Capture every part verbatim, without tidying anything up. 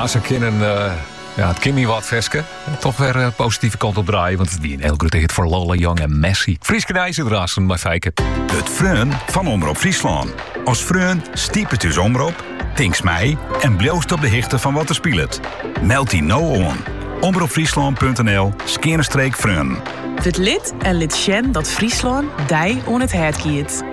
Ja, ze kunnen uh, ja, het Kimmy wat vesken. Toch weer uh, positieve kant op draaien. Want het is een heel grote hit voor Lola Young en Messi. Frieske Nijs drassen bij Fijke. Het Freun van Omroep Friesland. Als Freun stiep het dus Omroep, tinks mij en bloost op de hichte van wat er speelt. Meld die nou on. omroepfriesland punt n l skenerstreek Freun. Het lid en lid Sjen dat Friesland dij on het hert kiet.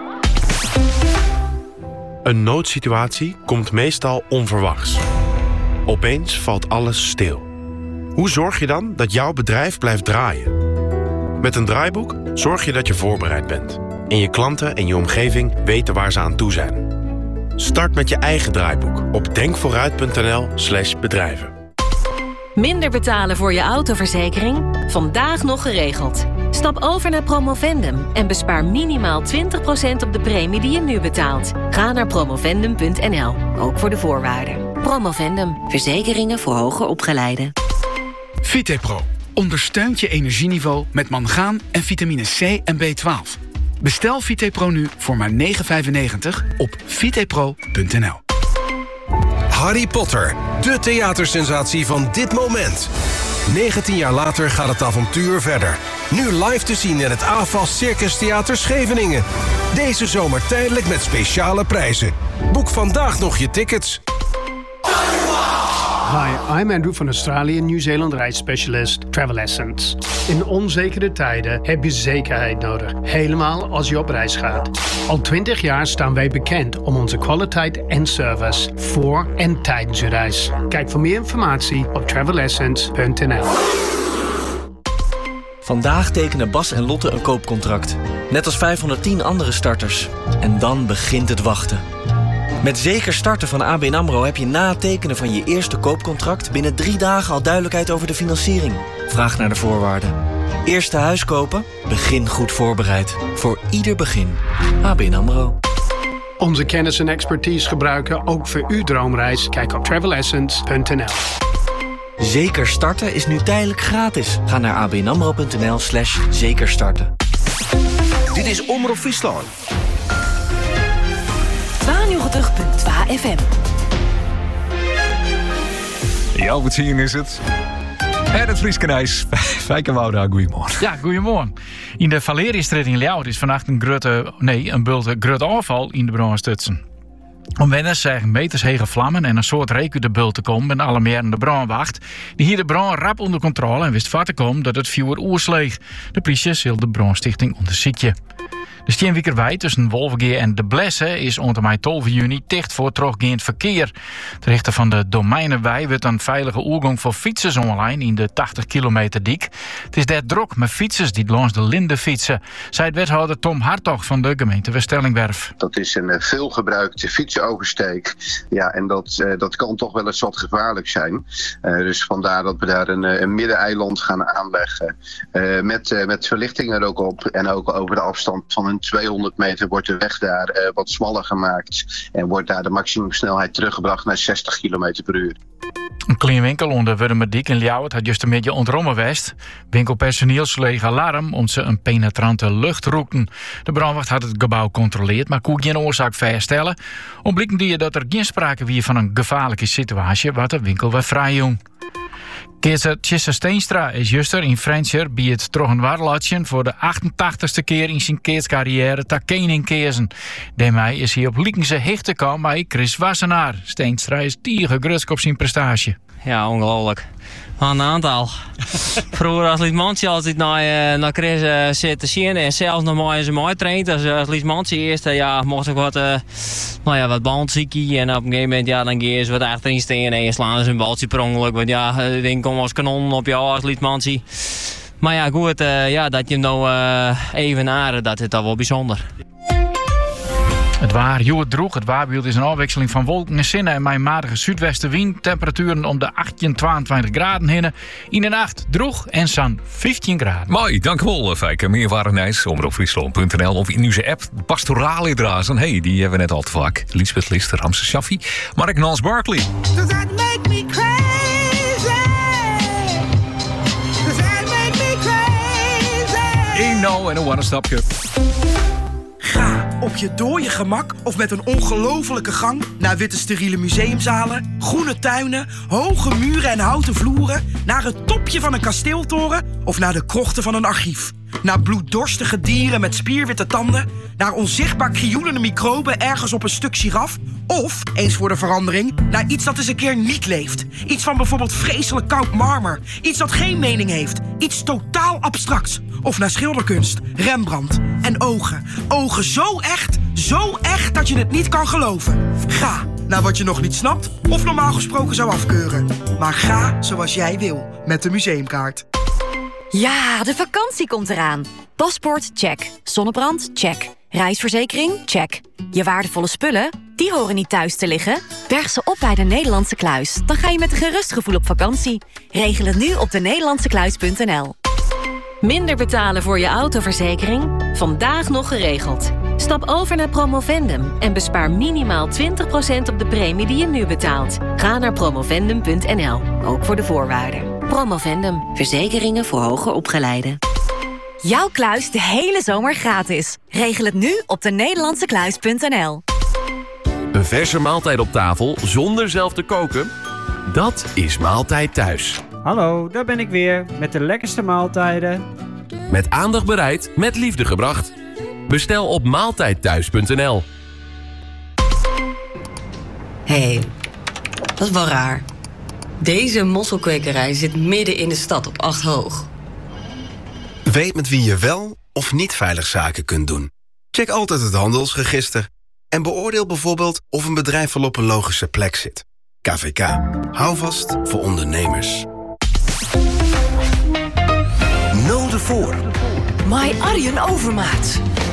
Een noodsituatie komt meestal onverwachts. Opeens valt alles stil. Hoe zorg je dan dat jouw bedrijf blijft draaien? Met een draaiboek zorg je dat je voorbereid bent. En je klanten en je omgeving weten waar ze aan toe zijn. Start met je eigen draaiboek op denkvooruit punt n l slash bedrijven. Minder betalen voor je autoverzekering? Vandaag nog geregeld. Stap over naar Promovendum en bespaar minimaal twintig procent op de premie die je nu betaalt. Ga naar promovendum punt n l, ook voor de voorwaarden. Promovendum, verzekeringen voor hoger opgeleiden. Vitepro ondersteunt je energieniveau met mangaan en vitamine C en B twaalf. Bestel Vitepro nu voor maar negen vijfennegentig op vitepro punt n l. Harry Potter, de theatersensatie van dit moment. negentien jaar later gaat het avontuur verder. Nu live te zien in het A F A S Circus Theater Scheveningen. Deze zomer tijdelijk met speciale prijzen. Boek vandaag nog je tickets. Hi, I'm Andrew van Australië en Nieuw-Zeeland reisspecialist Travel Essence. In onzekere tijden heb je zekerheid nodig, helemaal als je op reis gaat. Al twintig jaar staan wij bekend om onze kwaliteit en service voor en tijdens je reis. Kijk voor meer informatie op travel essence punt n l. Vandaag tekenen Bas en Lotte een koopcontract. Net als vijfhonderdtien andere starters. En dan begint het wachten. Met Zeker Starten van A B N AMRO heb je na het tekenen van je eerste koopcontract binnen drie dagen al duidelijkheid over de financiering. Vraag naar de voorwaarden. Eerste huis kopen? Begin goed voorbereid. Voor ieder begin. A B N AMRO. Onze kennis en expertise gebruiken ook voor uw droomreis. Kijk op travel essence punt n l. Zeker Starten is nu tijdelijk gratis. Ga naar abnamro punt n l slash zekerstarten. Dit is Omroep Friesland. tweeënnegentig punt twee F M. Ja, wat zien is het. En het Frieske Nijs. Fijke Wouda, goeiemorgen. Ja, goeiemorgen. In de Valeriëstraat in Ljouwert is vannacht een grote, nee, een bulte groot afval in de brandstutsen. Omwenners zagen metershege vlammen en een soort reuk uit de bult te komen met alarmerende brandwacht. Die hier de brand rap onder controle en wist vast te komen dat het vuur oersleeg. De politie hield de brandstichting onder ziekje. De Steenwiekerwei tussen Wolvengeer en De Blesse is onder mei twaalf juni dicht voor teruggaand verkeer. De rechter van de Domeinenwei wordt een veilige oergang voor fietsers online in de tachtig kilometer dik. Het is daar druk met fietsers die langs de Linde fietsen, zei wethouder Tom Hartog van de gemeente Westerlingwerf. Dat is een uh, veelgebruikte fietsoversteek. Ja, en dat, uh, dat kan toch wel eens wat gevaarlijk zijn. Uh, dus vandaar dat we daar een, een middeneiland gaan aanleggen. Uh, met, uh, met verlichting er ook op en ook over de afstand van een tweehonderd meter wordt de weg daar uh, wat smaller gemaakt. En wordt daar de maximumsnelheid teruggebracht naar zestig kilometer per uur. Een klein winkel onder Wurmerdiek in Ljouwert had juist een beetje ontrommel west. Winkelpersoneel sleeg alarm om ze een penetrante lucht roekten. De brandwacht had het gebouw gecontroleerd, maar kon geen oorzaak vaststellen. Ontblikken die dat er geen sprake was van een gevaarlijke situatie wat de winkel weer vrij jong. Keertje Tjisse Steenstra is juster in Frencher bij het Troggenwarlatje voor de achtentachtigste keer in zijn keerscarrière te kening keersen. Daarmee is hij op Liekense hechte kwam bij Chris Wassenaar. Steenstra is tiergegrutsk op zijn prestatie. Ja, ongelooflijk. Aan een aantal. Vroeger als Liesmantje altijd naar, naar Chris uh, zit te zien en zelfs nog maar eens een mooi traint. Als, als Liesmantje eerst uh, ja, mocht ik wat, uh, nou ja, wat bandziekie en op een gegeven moment ja, dan geef je wat achterin staan en je slaan ze een baltje per ongeluk. Want ja, het ding komt als kanon op jou als Liesmantje. Maar ja, goed, uh, ja, dat je hem nou uh, even naren, dat is toch wel bijzonder. Het waar, hoe het droeg. Het waarbeeld is een afwisseling van wolken en zinnen en mijn matige zuidwestenwind. Temperaturen om de achttien, tweeëntwintig graden heen. In de nacht droeg en zo'n vijftien graden. Mooi, dankjewel Fijke. Meer waren Nijs, omroepfriesland punt n l of in onze app Pastorale Drazen. Hey, die hebben we net al te vaak. Lisbeth Lister, Ramse Shaffi, Mark Nans Barkley. Does that make me crazy? Does that make me crazy? Eén nou en een one-stapje. Ga Op je dode gemak of met een ongelofelijke gang naar witte steriele museumzalen, groene tuinen, hoge muren en houten vloeren, naar het topje van een kasteeltoren of naar de krochten van een archief. Naar bloeddorstige dieren met spierwitte tanden, naar onzichtbaar krioelende microben ergens op een stuk giraf, of, eens voor de verandering, naar iets dat eens een keer niet leeft. Iets van bijvoorbeeld vreselijk koud marmer, iets dat geen mening heeft, iets totaal abstracts. Of naar schilderkunst, Rembrandt en ogen. Ogen zo echt, zo echt dat je het niet kan geloven. Ga naar wat je nog niet snapt of normaal gesproken zou afkeuren. Maar ga zoals jij wil met de museumkaart. Ja, de vakantie komt eraan. Paspoort, check. Zonnebrand, check. Reisverzekering, check. Je waardevolle spullen, die horen niet thuis te liggen. Berg ze op bij de Nederlandse Kluis. Dan ga je met een gerust gevoel op vakantie. Regel het nu op de nederlandse kluis punt n l. Minder betalen voor je autoverzekering? Vandaag nog geregeld. Stap over naar Promovendum en bespaar minimaal twintig procent op de premie die je nu betaalt. Ga naar promovendum punt n l, ook voor de voorwaarden. Promovendum, verzekeringen voor hoger opgeleiden. Jouw kluis de hele zomer gratis. Regel het nu op de nederlandse kluis punt n l. Een verse maaltijd op tafel zonder zelf te koken? Dat is Maaltijd Thuis. Hallo, daar ben ik weer met de lekkerste maaltijden. Met aandacht bereid, met liefde gebracht. Bestel op maaltijd thuis punt n l. Hé, hey, dat is wel raar. Deze mosselkwekerij zit midden in de stad op acht hoog. Weet met wie je wel of niet veilig zaken kunt doen. Check altijd het handelsregister. En beoordeel bijvoorbeeld of een bedrijf wel op een logische plek zit. K V K. Hou vast voor ondernemers. Nul de voor. My Arjen Overmaat.